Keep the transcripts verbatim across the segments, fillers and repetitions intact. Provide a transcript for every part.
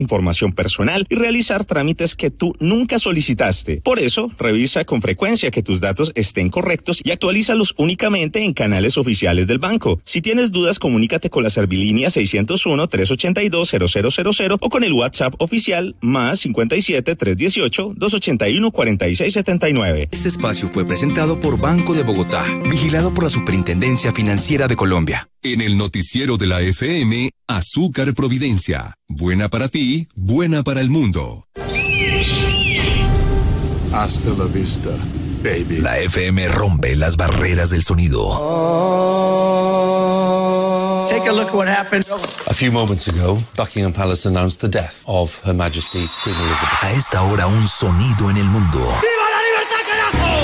información personal y realizar trámites que tú nunca solicitaste. Por eso, revisa con frecuencia que tus datos estén correctos y actualízalos únicamente en canales oficiales del banco. Si tienes dudas, comunícate con la Servilínea seiscientos uno, trescientos ochenta y dos, cero cero cero cero o con el WhatsApp oficial más cincuenta y siete, trescientos dieciocho, doscientos ochenta y uno, cuarenta y seis setenta y nueve. Este espacio fue presentado por Banco de Bogotá, vigilado por la Superintendencia Financiera de Colombia. En el noticiero de la F M, Azúcar Providencia. Buena para ti, buena para el mundo. Hasta la vista, baby. La F M rompe las barreras del sonido. Oh. Take a look at what happened. A few moments ago, Buckingham Palace announced the death of Her Majesty Queen Elizabeth. A esta hora, un sonido en el mundo. ¡Viva la libertad, carajo!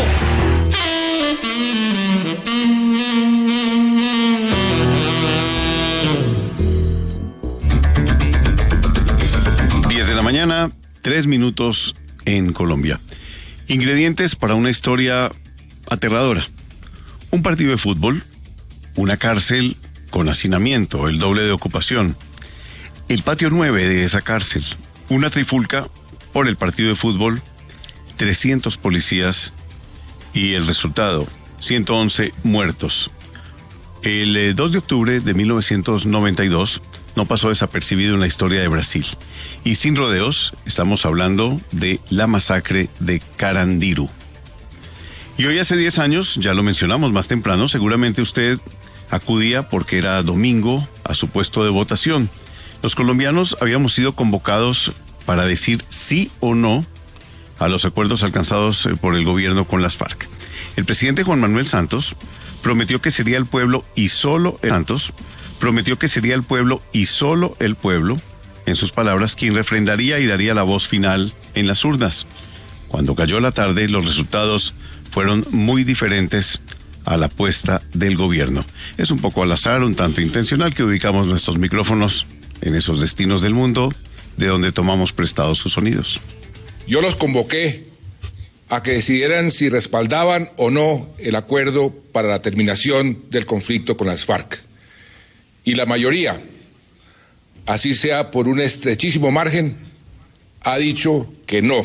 diez de la mañana, tres minutos en Colombia. Ingredientes para una historia aterradora. Un partido de fútbol, una cárcel con hacinamiento, el doble de ocupación. El patio nueve de esa cárcel, una trifulca por el partido de fútbol, trescientos policías y el resultado, ciento once muertos. El dos de octubre de mil novecientos noventa y dos no pasó desapercibido en la historia de Brasil. Y sin rodeos, estamos hablando de la masacre de Carandiru. Y hoy hace diez años, ya lo mencionamos más temprano, seguramente usted acudía porque era domingo a su puesto de votación. Los colombianos habíamos sido convocados para decir sí o no a los acuerdos alcanzados por el gobierno con las FARC. El presidente Juan Manuel Santos prometió que sería el pueblo y solo el Santos prometió que sería el pueblo y solo el pueblo, en sus palabras, quien refrendaría y daría la voz final en las urnas. Cuando cayó la tarde, los resultados fueron muy diferentes a la apuesta del gobierno. Es un poco al azar, un tanto intencional, que ubicamos nuestros micrófonos en esos destinos del mundo de donde tomamos prestados sus sonidos. Yo los convoqué a que decidieran si respaldaban o no el acuerdo para la terminación del conflicto con las FARC. Y la mayoría, así sea por un estrechísimo margen, ha dicho que no.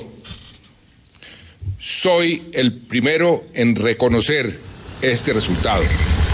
Soy el primero en reconocer este resultado.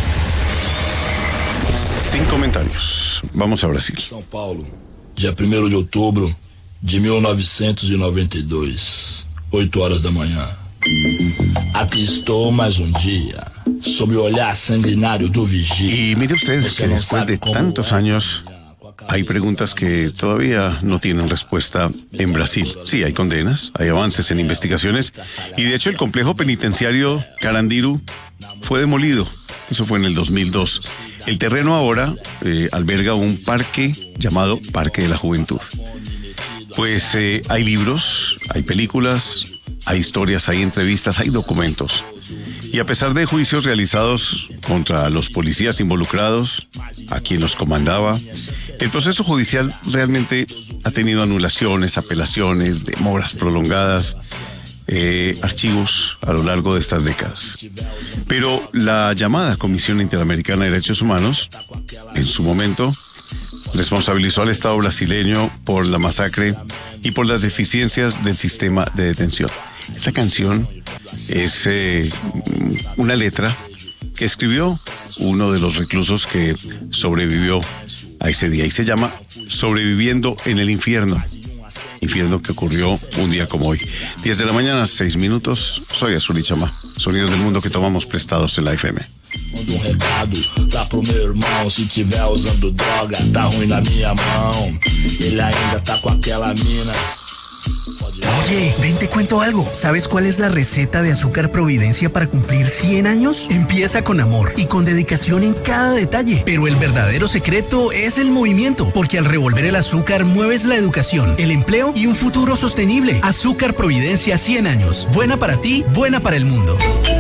Sin comentarios. Vamos a Brasil. São Paulo, dia primeiro de outubro de mil novecentos e noventa e dois, oito horas da manhã. Aqui estou mais um dia, sob o olhar sanguinário do vigía. Y mire usted que después de tantos años hay preguntas que todavía no tienen respuesta en Brasil. Sí, hay condenas, hay avances en investigaciones y de hecho el complejo penitenciario Carandiru fue demolido. Eso fue en el dos mil dos. El terreno ahora eh, alberga un parque llamado Parque de la Juventud. Pues eh, hay libros, hay películas, hay historias, hay entrevistas, hay documentos. Y a pesar de juicios realizados contra los policías involucrados, a quien los comandaba, el proceso judicial realmente ha tenido anulaciones, apelaciones, demoras prolongadas, eh, archivos a lo largo de estas décadas. Pero la llamada Comisión Interamericana de Derechos Humanos, en su momento, responsabilizó al Estado brasileño por la masacre y por las deficiencias del sistema de detención. Esta canción es eh, una letra que escribió uno de los reclusos que sobrevivió a ese día y se llama Sobreviviendo en el Infierno. Infierno que ocurrió un día como hoy. diez de la mañana, seis minutos. Soy Azul y Chama. Sonidos del mundo que tomamos prestados en la F M. Manda um recado lá pro meu irmão, se tiver usando droga, tá ruim na minha mão. Ele ainda tá com aquela mina. Oye, ven, te cuento algo. ¿Sabes cuál es la receta de Azúcar Providencia para cumplir cien años? Empieza con amor y con dedicación en cada detalle. Pero el verdadero secreto es el movimiento, porque al revolver el azúcar mueves la educación, el empleo y un futuro sostenible. Azúcar Providencia cien años. Buena para ti, buena para el mundo.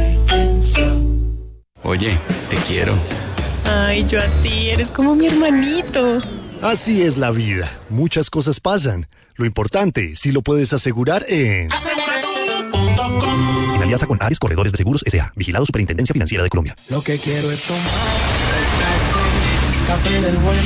Oye, te quiero. Ay, yo a ti, eres como mi hermanito. Así es la vida. Muchas cosas pasan. Lo importante, si lo puedes asegurar en... Asegura tú punto com. En alianza con Ares Corredores de Seguros S A. Vigilado Superintendencia Financiera de Colombia. Lo que quiero es tomar café, café del bueno.